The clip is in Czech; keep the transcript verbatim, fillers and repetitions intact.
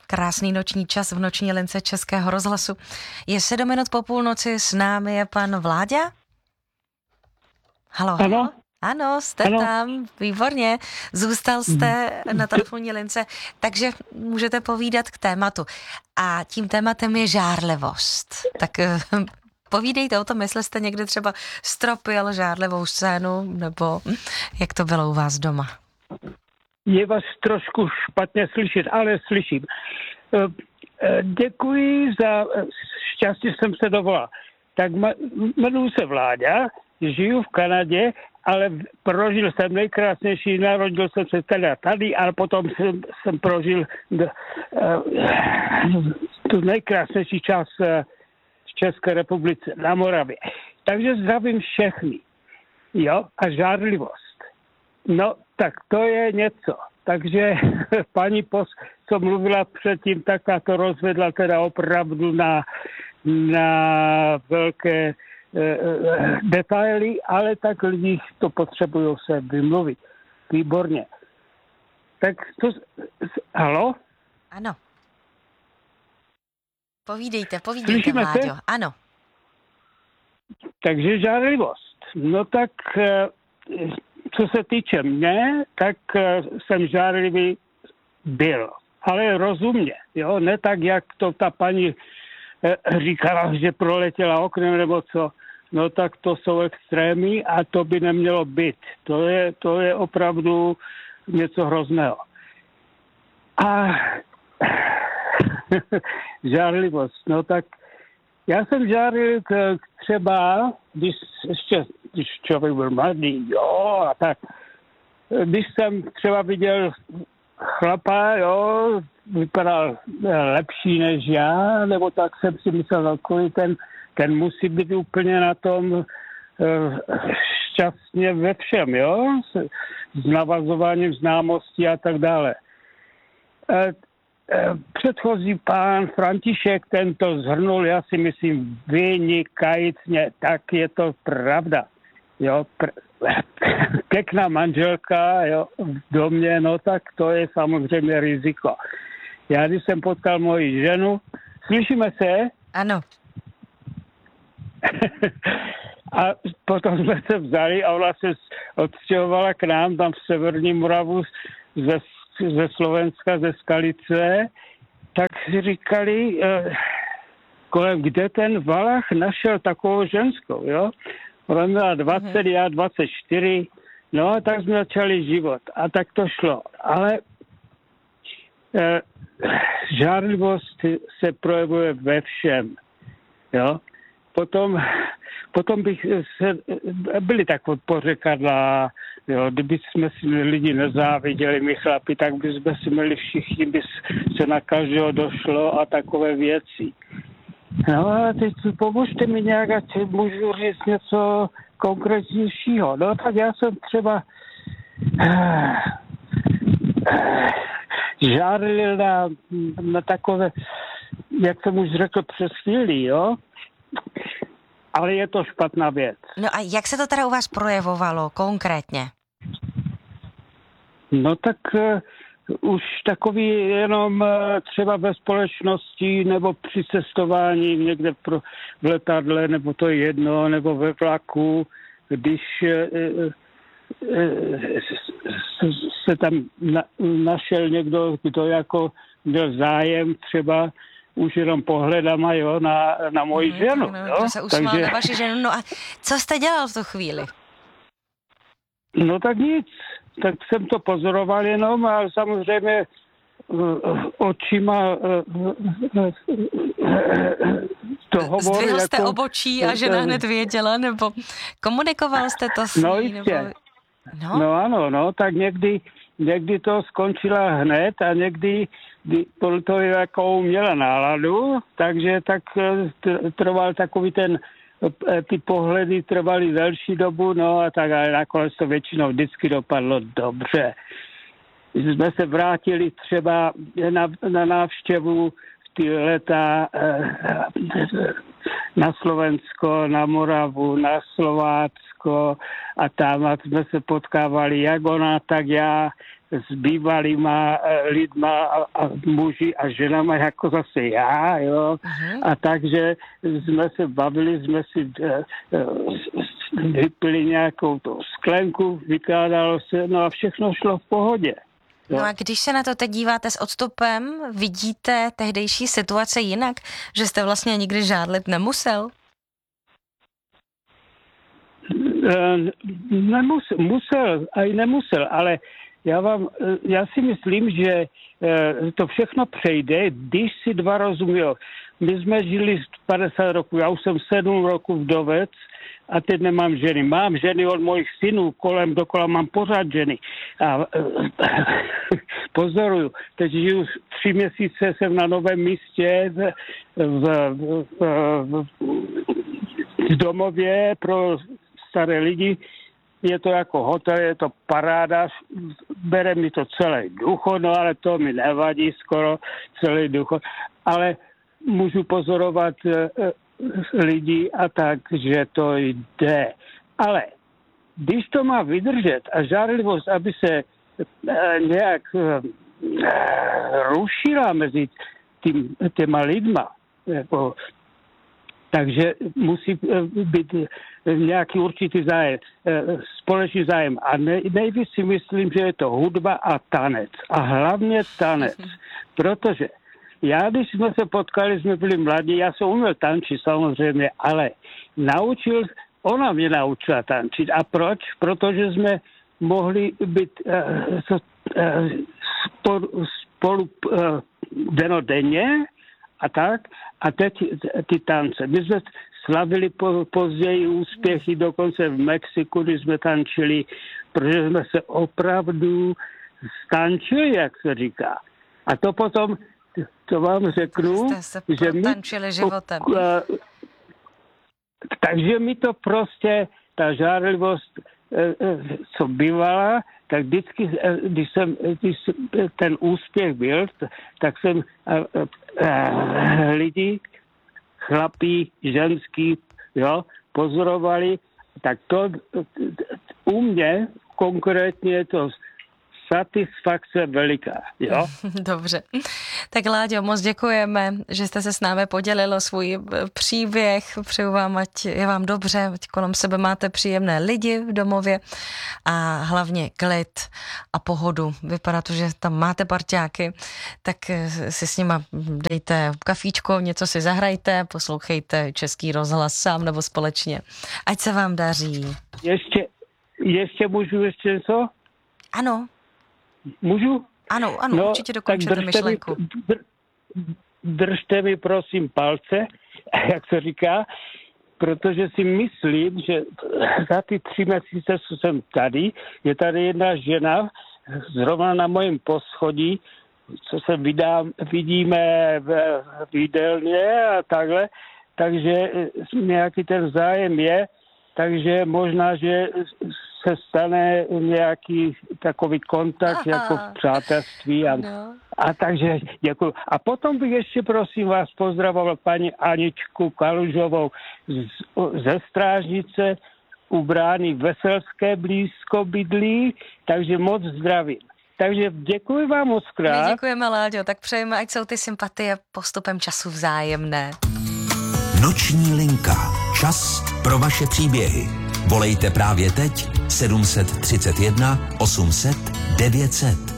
Krásný noční čas v noční lince Českého rozhlasu. Je sedm minut po půlnoci, s námi je pan Vláďa. Halo, Ano. Ano, jste Ano. tam, výborně. Zůstal jste na telefonní lince, takže můžete povídat k tématu. A tím tématem je žárlivost. Tak eh, povídejte o tom, jestli jste někdy třeba stropil žárlivou scénu, nebo jak to bylo u vás doma. Je vás trošku špatně slyšet, ale slyším. Děkuji za šťastí, jsem se dovolal. Tak jmenuji se Vláďa, žiju v Kanadě, ale prožil jsem nejkrásnější, narodil jsem se teda tady, ale potom jsem, jsem prožil uh, tu nejkrásnější část uh, v České republice na Moravě. Takže zdravím všechny. Jo, a žárlivost. No, tak to je něco. Takže paní pos, co mluvila předtím, tak to rozvedla teda opravdu na, na velké e, e, detaily, ale tak lidi to potřebují se vymluvit. Výborně. Tak to... Halo? Ano. Povídejte, povídejte, Slyšíme Vláďo. se? Ano. Takže žárlivost. No tak... E, co se týče mě, tak jsem žárlivý byl. Ale rozumně, jo, ne tak, jak to ta paní říkala, že proletěla oknem nebo co. No tak to jsou extrémy a to by nemělo být. To je, to je opravdu něco hrozného. A žárlivost, no tak já jsem žárlivý třeba, když ještě když člověk byl mladý, jo, a tak. Když jsem třeba viděl chlapa, jo, vypadal lepší než já, nebo tak jsem si myslel, kolik ten, ten musí být úplně na tom uh, šťastně ve všem, jo, s, s navazováním známostí a tak dále. Uh, Předchozí pán František tento zhrnul, já si myslím, vynikajícně, tak je to pravda. Jo, pr- pěkná manželka, jo, v domě, no tak to je samozřejmě riziko. Já když jsem potkal moji ženu, slyšíme se? Ano. A potom jsme se vzali a ona se odstěhovala k nám tam v Severní Moravu ze, ze Slovenska, ze Skalice, tak si říkali, eh, kolem, kde ten Valach našel takovou ženskou, jo? Ona měla dvacet, já dvacet čtyři, no a tak jsme začali život. A tak to šlo. Ale e, žárlivost se projevuje ve všem. Jo? Potom, potom bych se, byli takové pořekadla, jo, kdyby jsme si lidi nezáviděli, my chlapi, tak by jsme si měli všichni, by se na každého došlo a takové věci. No ale teď pomožte mi nějak, ať můžu říct něco konkrétnějšího. No tak já jsem třeba uh, uh, žárlil na, na takové, jak jsem už řekl přes chvíli, jo? Ale je to špatná věc. No a jak se to teda u vás projevovalo konkrétně? No tak... Uh, už takový jenom třeba ve společnosti nebo při cestování někde pro, v letadle, nebo to je jedno, nebo ve vlaku, když e, e, se tam na, našel někdo, kdo jako měl zájem třeba už jenom pohledama, jo, na, na moji mm, ženu. No, jo? se usmál Takže... na vaši ženu. No a co jste dělal v tu chvíli? No tak nic. Tak jsem to pozoroval jenom a samozřejmě očima to hovoru. Zdvihl jste jako, obočí a žena hned věděla, nebo komunikoval jste to s ní? No jistě. Nebo... No? no ano, no, tak někdy, někdy to skončila hned a někdy to, to jako měla náladu, takže tak trval takový ten ty pohledy trvaly delší dobu, no a tak, ale nakonec to většinou vždycky dopadlo dobře. Jsme se vrátili třeba na, na návštěvu v ty leta na Slovensko, na Moravu, na Slovácko a tam jsme se potkávali jak ona, tak já s bývalýma lidma a, a muži a ženama jako zase já, jo. Uh-huh. A takže jsme se bavili, jsme si uh, uh, vypili nějakou tu sklenku, vykládalo se, no a všechno šlo v pohodě. No a když se na to teď díváte s odstupem, vidíte tehdejší situace jinak, že jste vlastně nikdy žádlit nemusel? Nemusel, musel, a i nemusel, ale já vám, já si myslím, že to všechno přejde, když si dva rozumí. My jsme žili padesát roků, já už jsem sedm roků vdovec a teď nemám ženy. Mám ženy od mojich synů, kolem dokola mám pořád ženy. A pozoruju, teď žiju tři měsíce, jsem na novém místě v, v, v, v, v domově pro staré lidi. Je to jako hotel, je to paráda, bere mi to celý důchod, no ale to mi nevadí skoro celý důchod. Ale můžu pozorovat lidi a tak, že to jde. Ale když to má vydržet a žárlivost, aby se nějak rušila mezi tým, těma lidma, jako, takže musí být nějaký určitý zájem, společný zájem. A nejvíc si myslím, že je to hudba a tanec. A hlavně tanec. Protože já, když jsme se potkali, jsme byli mladí, já jsem uměl tančit samozřejmě, ale naučil, ona mě naučila tančit. A proč? Protože jsme mohli být uh, uh, spolu, spolu uh, denodenně a tak. A teď ty tance. My jsme slavili po, později úspěchy, dokonce v Mexiku, když jsme tančili, protože jsme se opravdu stančili, jak se říká. A to potom, to vám řeknu, že my, životem. Takže mi to prostě, ta žárlivost, co bývala, tak vždycky, když jsem, když ten úspěch byl, tak jsem lidi, chlapí, ženský, jo, pozorovali, tak to u mě konkrétně je to satisfakce veliká, jo? Dobře. Tak Láďo, moc děkujeme, že jste se s námi podělil o svůj příběh. Přeju vám, ať je vám dobře, ať kolem sebe máte příjemné lidi v domově a hlavně klid a pohodu. Vypadá to, že tam máte parťáky, tak si s nima dejte kafíčko, něco si zahrajte, poslouchejte Český rozhlas sám nebo společně. Ať se vám daří. Ještě, ještě můžu ještě něco? Ano. Můžu? Ano, ano, no, určitě dokončete myšlenku. Mi, dr, držte mi prosím palce, jak se říká, protože si myslím, že za ty tři měsíce, co jsem tady, je tady jedna žena, zrovna na mojím poschodí, co se vydá, vidíme v, v jídelně a takhle, takže nějaký ten zájem je, takže možná, že se stane nějaký takový kontakt. Aha. Jako v přátelství. A, no. a takže děkuji. A potom bych ještě prosím vás pozdravoval paní Aničku Kalužovou z, ze Strážnice u brány Veselské blízko bydlí, takže moc zdravím. Takže děkuji vám moc krát. My děkujeme, Láďo, tak přejeme, ať jsou ty sympatie postupem času vzájemné. Noční linka. Čas pro vaše příběhy. Volejte právě teď sedm set třicet jedna osm set devět set.